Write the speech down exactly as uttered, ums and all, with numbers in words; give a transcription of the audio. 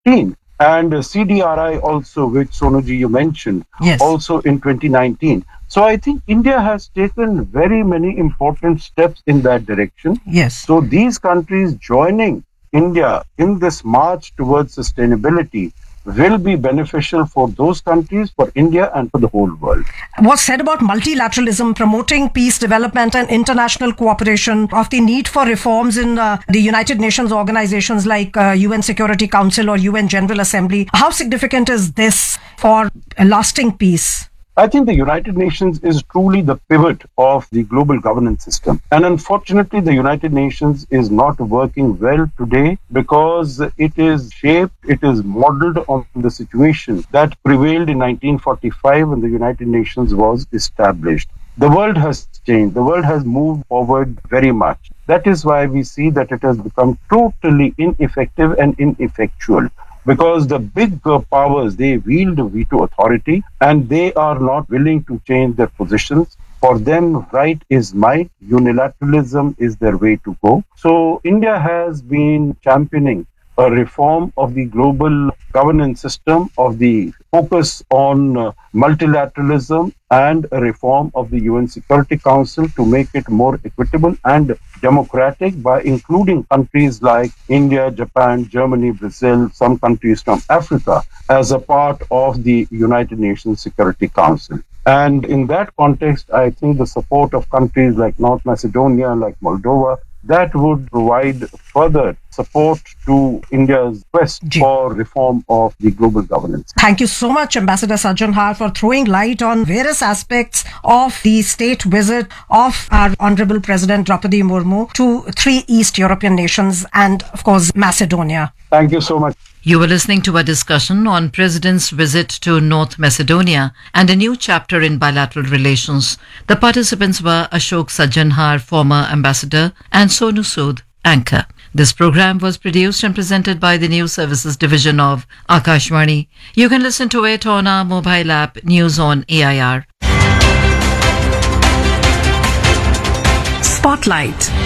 fifteen. And uh, C D R I also, which Sonuji you mentioned, Yes. also in twenty nineteen. So I think India has taken very many important steps in that direction. Yes. So these countries joining India in this march towards sustainability will be beneficial for those countries, for India, and for the whole world. What's said about multilateralism, promoting peace, development, and international cooperation, of the need for reforms in uh, the United Nations organizations like uh, U N Security Council or U N General Assembly. How significant is this for a lasting peace? I think the United Nations is truly the pivot of the global governance system. And unfortunately, the United Nations is not working well today because it is shaped, it is modeled on the situation that prevailed in nineteen forty-five when the United Nations was established. The world has changed. The world has moved forward very much. That is why we see that it has become totally ineffective and ineffectual. Because the big uh, powers, they wield veto authority and they are not willing to change their positions. For them, right is might, unilateralism is their way to go. So India has been championing a reform of the global governance system, of the focus on uh, multilateralism, and a reform of the U N Security Council to make it more equitable and democratic by including countries like India, Japan, Germany, Brazil, some countries from Africa as a part of the United Nations Security Council. And in that context, I think the support of countries like North Macedonia, like Moldova, that would provide further support to India's quest Ji. for reform of the global governance. Thank you so much, Ambassador Sajjan Har, for throwing light on various aspects of the state visit of our Honorable President Draupadi Murmu to three East European nations and, of course, Macedonia. Thank you so much. You were listening to a discussion on President's visit to North Macedonia and a new chapter in bilateral relations. The participants were Ashok Sajjan Har, former ambassador, and Sonu Sood, anchor. This program was produced and presented by the News Services Division of Akashvani. You can listen to it on our mobile app, News on A I R. Spotlight.